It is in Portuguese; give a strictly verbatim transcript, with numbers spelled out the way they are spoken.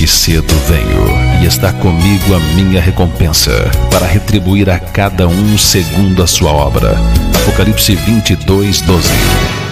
que cedo venho, e está comigo a minha recompensa, para retribuir a cada um segundo a sua obra. Apocalipse vinte e dois, doze.